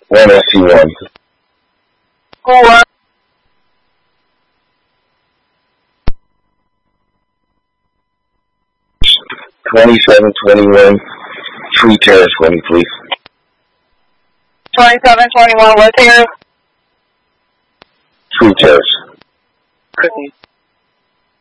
One SC1. Four. 2721 Tree Terrace for me, please. 2721 what here? Tree Terrace.